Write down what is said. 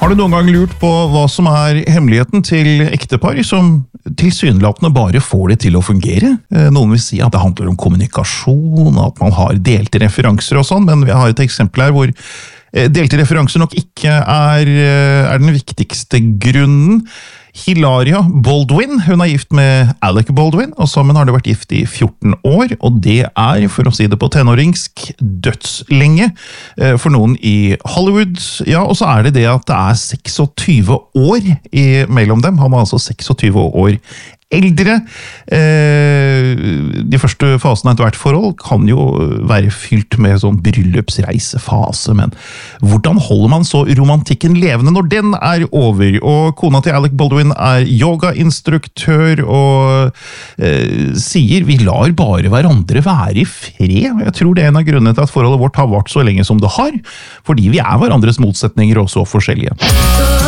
Har du noen gang lurt på hva som hemmeligheten til ektepar som tilsynelatende bare får det til å fungere? Noen vil si at det handler om kommunikasjon, at man har delte referanser og sånn, men vi har et eksempel her hvor delte referanser nok ikke den viktigste grunnen. Hilaria Baldwin, hun gift med Alec Baldwin, og sammen har de vært gift i 14 år, og det for å si det på tenåringsk, dødslenge for noen i Hollywood. Ja, og så det at det 26 år mellom dem. Han var altså 26 år eldre. De første fasene av hvert forhold kan jo være fylt med sånn bryllupsreisefase, men hvordan holder man så romantikken levende når den over? Og kona til Alec Baldwin yogainstruktør og sier vi lar bare hverandre være i fred. Jeg tror det en av grunnene til at forholdet vårt har vart så lenge som det har, fordi vi hverandres motsetninger og så forskjellige.